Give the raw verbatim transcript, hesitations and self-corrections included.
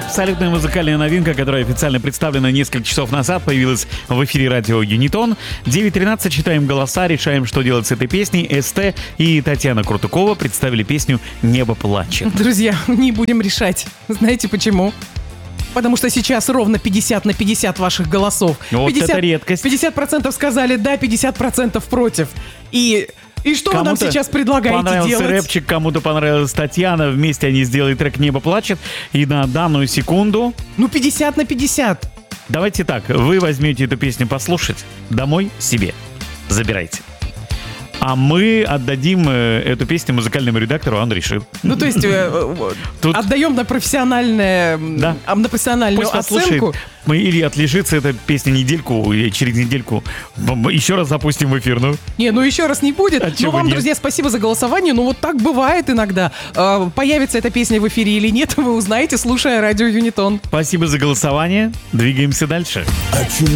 Абсолютная музыкальная новинка, которая официально представлена несколько часов назад, появилась в эфире радио Юнитон. девять тринадцать, читаем голоса, решаем, что делать с этой песней. СТ и Татьяна Крутукова представили песню «Небо плачет». Друзья, не будем решать. Знаете почему? Потому что сейчас ровно пятьдесят на пятьдесят ваших голосов. Вот пятьдесят, это редкость. пятьдесят процентов сказали «да», пятьдесят процентов против. И... И что вы нам сейчас предлагаете понравился делать? рэпчик, кому-то понравилась Татьяна. Вместе они сделали трек «Небо плачет». И на данную секунду... Ну, пятьдесят на пятьдесят. Давайте так, вы возьмете эту песню послушать, домой себе забирайте. А мы отдадим эту песню музыкальному редактору, он решил. Ну, то есть э, Тут... отдаем на профессиональное, да. на профессиональную Пусть оценку. Мы или отлежится эта песня недельку, и через недельку еще раз запустим в эфир. Ну. Не, ну еще раз не будет. А ну, вам, нет? Друзья, спасибо за голосование. Ну, вот так бывает иногда. Э, появится эта песня в эфире или нет, вы узнаете, слушая радио Юнитон. Спасибо за голосование. Двигаемся дальше.